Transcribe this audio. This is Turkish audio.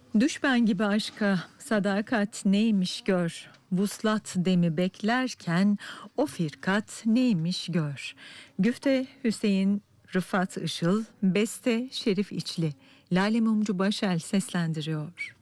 Düş ben gibi aşka, sadakat neymiş gör. Vuslat demi beklerken o firkat neymiş gör. Güfte Hüseyin Rıfat Işıl, beste Şerif İçli, Lale Mumcu Başel seslendiriyor.